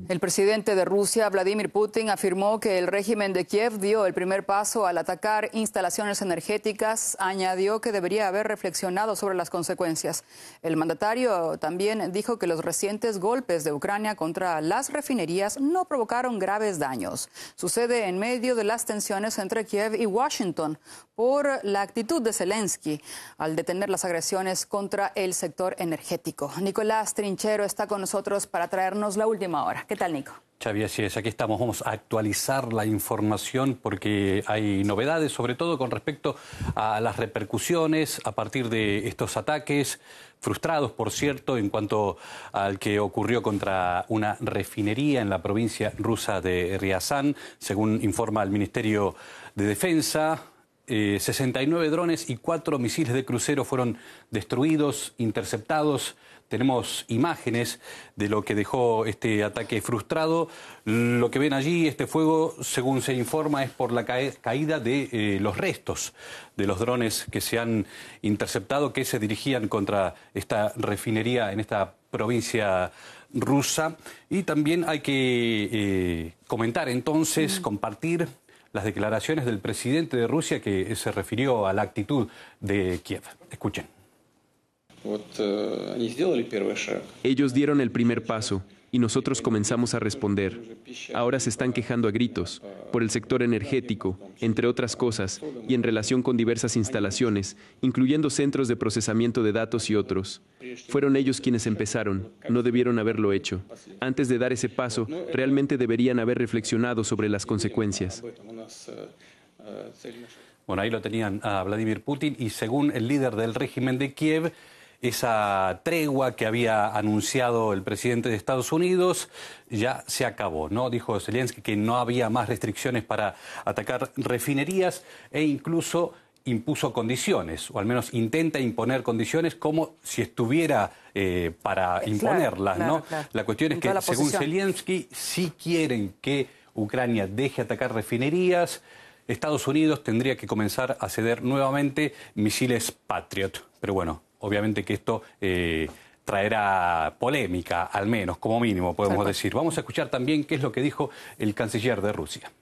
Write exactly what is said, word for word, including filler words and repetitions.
El presidente de Rusia, Vladimir Putin, afirmó que el régimen de Kiev dio el primer paso al atacar instalaciones energéticas. Añadió que debería haber reflexionado sobre las consecuencias. El mandatario también dijo que los recientes golpes de Ucrania contra las refinerías no provocaron graves daños. Sucede en medio de las tensiones entre Kiev y Washington por la actitud de Zelensky al detener las agresiones contra el sector energético. Nicolás Trinchero está con nosotros para traernos la última hora. ¿Qué tal, Nico? Xavi, así es, aquí estamos, vamos a actualizar la información porque hay novedades, sobre todo con respecto a las repercusiones a partir de estos ataques, frustrados, por cierto, en cuanto al que ocurrió contra una refinería en la provincia rusa de Ryazán, según informa el Ministerio de Defensa. Eh, sesenta y nueve drones y cuatro misiles de crucero fueron destruidos, interceptados. Tenemos imágenes de lo que dejó este ataque frustrado. Lo que ven allí, este fuego, según se informa, es por la ca caída de eh, los restos de los drones que se han interceptado, que se dirigían contra esta refinería en esta provincia rusa. Y también hay que eh, comentar entonces, mm. compartir las declaraciones del presidente de Rusia que se refirió a la actitud de Kiev. Escuchen. Ellos dieron el primer paso y nosotros comenzamos a responder. Ahora se están quejando a gritos por el sector energético, entre otras cosas, y en relación con diversas instalaciones, incluyendo centros de procesamiento de datos y otros. Fueron ellos quienes empezaron, no debieron haberlo hecho. Antes de dar ese paso, realmente deberían haber reflexionado sobre las consecuencias. Bueno, ahí lo tenían a Vladimir Putin y según el líder del régimen de Kiev, esa tregua que había anunciado el presidente de Estados Unidos ya se acabó, ¿no? Dijo Zelensky que no había más restricciones para atacar refinerías e incluso impuso condiciones, o al menos intenta imponer condiciones como si estuviera eh, para imponerlas, claro, ¿no? Claro, claro. La cuestión es que, según Zelensky, sí quieren que Ucrania deje atacar refinerías. Estados Unidos tendría que comenzar a ceder nuevamente misiles Patriot, pero bueno, obviamente que esto eh, traerá polémica, al menos, como mínimo, podemos decir. Vamos a escuchar también qué es lo que dijo el canciller de Rusia.